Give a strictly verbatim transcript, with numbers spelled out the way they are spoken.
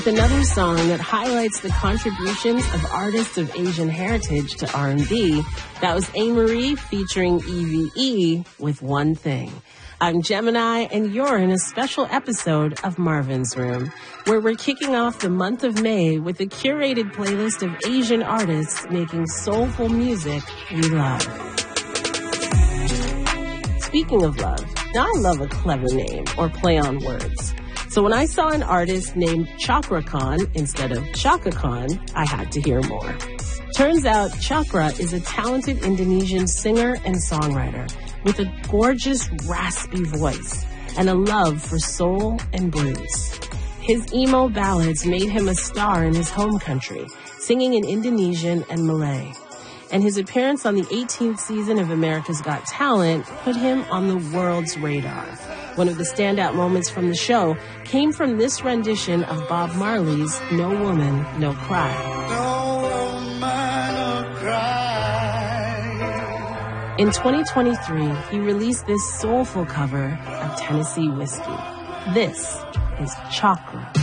Another song that highlights the contributions of artists of Asian heritage to R and B. That was A-Marie featuring E V E with One Thing. I'm Gemini, and you're in a special episode of Marvin's Room, where we're kicking off the month of May with a curated playlist of Asian artists making soulful music we love. Speaking of love, now I love a clever name or play on words. So when I saw an artist named Chakra Khan instead of Chaka Khan, I had to hear more. Turns out Chakra is a talented Indonesian singer and songwriter with a gorgeous, raspy voice and a love for soul and blues. His emo ballads made him a star in his home country, singing in Indonesian and Malay. And his appearance on the eighteenth season of America's Got Talent put him on the world's radar. One of the standout moments from the show came from this rendition of Bob Marley's No Woman, No Cry. No woman, no cry. In twenty twenty-three, he released this soulful cover of Tennessee Whiskey. This is Chakra.